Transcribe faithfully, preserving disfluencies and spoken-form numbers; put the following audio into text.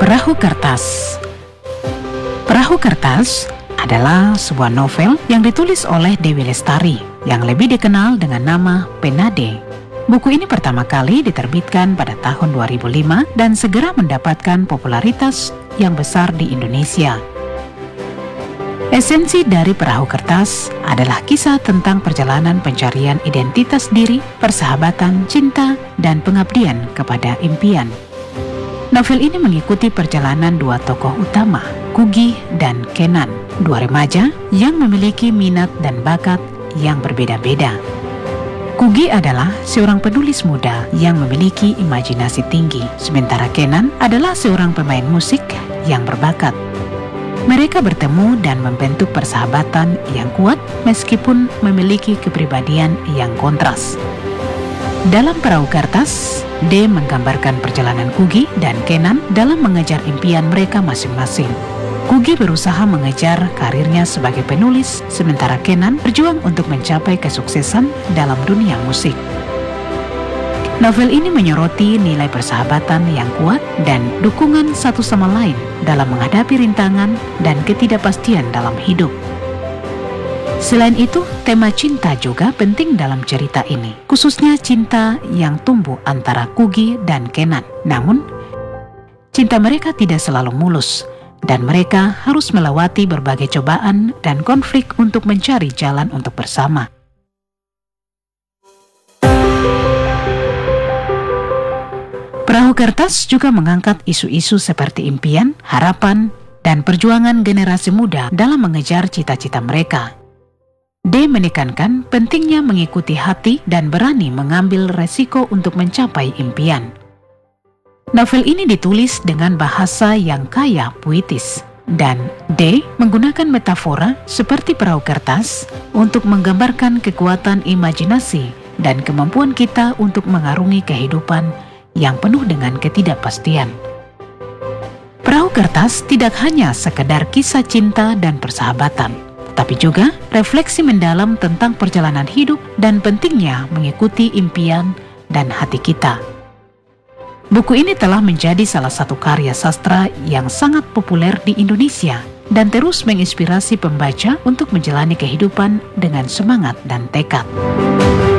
Perahu Kertas. Perahu Kertas adalah sebuah novel yang ditulis oleh Dewi Lestari yang lebih dikenal dengan nama Penade. Buku ini pertama kali diterbitkan pada tahun dua ribu lima dan segera mendapatkan popularitas yang besar di Indonesia. Esensi dari Perahu Kertas adalah kisah tentang perjalanan pencarian identitas diri, persahabatan, cinta, dan pengabdian kepada impian. Novel ini mengikuti perjalanan dua tokoh utama, Kugy dan Kenan, dua remaja yang memiliki minat dan bakat yang berbeda-beda. Kugy adalah seorang penulis muda yang memiliki imajinasi tinggi, sementara Kenan adalah seorang pemain musik yang berbakat. Mereka bertemu dan membentuk persahabatan yang kuat meskipun memiliki kepribadian yang kontras. Dalam Perahu Kertas, D menggambarkan perjalanan Kugy dan Kenan dalam mengejar impian mereka masing-masing. Kugy berusaha mengejar karirnya sebagai penulis, sementara Kenan berjuang untuk mencapai kesuksesan dalam dunia musik. Novel ini menyoroti nilai persahabatan yang kuat dan dukungan satu sama lain dalam menghadapi rintangan dan ketidakpastian dalam hidup. Selain itu, tema cinta juga penting dalam cerita ini, khususnya cinta yang tumbuh antara Kugy dan Kenan. Namun, cinta mereka tidak selalu mulus, dan mereka harus melewati berbagai cobaan dan konflik untuk mencari jalan untuk bersama. Perahu Kertas juga mengangkat isu-isu seperti impian, harapan, dan perjuangan generasi muda dalam mengejar cita-cita mereka. D menekankan pentingnya mengikuti hati dan berani mengambil resiko untuk mencapai impian. Novel ini ditulis dengan bahasa yang kaya puitis, dan D menggunakan metafora seperti perahu kertas untuk menggambarkan kekuatan imajinasi dan kemampuan kita untuk mengarungi kehidupan yang penuh dengan ketidakpastian. Perahu Kertas tidak hanya sekedar kisah cinta dan persahabatan, tapi juga refleksi mendalam tentang perjalanan hidup dan pentingnya mengikuti impian dan hati kita. Buku ini telah menjadi salah satu karya sastra yang sangat populer di Indonesia dan terus menginspirasi pembaca untuk menjalani kehidupan dengan semangat dan tekad.